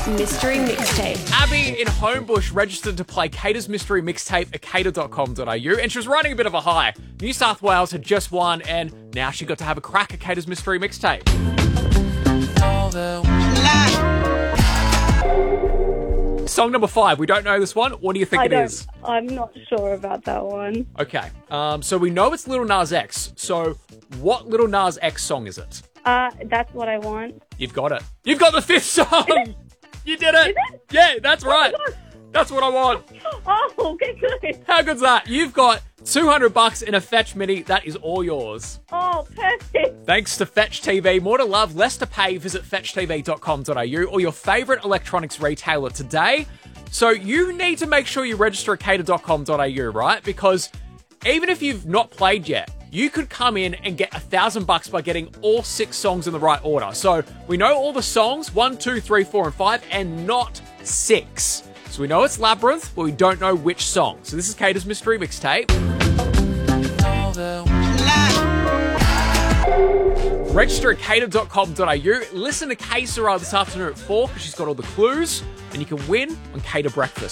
Mystery Mixtape. Abby in Homebush registered to play Cater's Mystery Mixtape at cater.com.au, and she was riding a bit of a high. New South Wales had just won, and now she got to have a crack at Cater's Mystery Mixtape. Song number 5. We don't know this one. What do you think it is? I'm not sure about that one. Okay. So we know it's Lil Nas X. So what Lil Nas X song is it? That's What I Want. You've got it. You've got the 5th song. You did it. Is it? Yeah, that's right. That's what I want. Oh, okay, good. How good's that? You've got $200 in a Fetch Mini. That is all yours. Oh, perfect. Thanks to Fetch TV. More to love, less to pay. Visit fetchtv.com.au or your favourite electronics retailer today. So you need to make sure you register at cater.com.au, right? Because even if you've not played yet, you could come in and get $1,000 by getting all 6 songs in the right order. So we know all the songs, 1, 2, 3, 4, and 5, and not 6. So we know it's Labyrinth, but we don't know which song. So this is Cater's Mystery Mixtape. Register at cater.com.au. Listen to Kay Sarah this afternoon at 4 because she's got all the clues, and you can win on Cater Breakfast.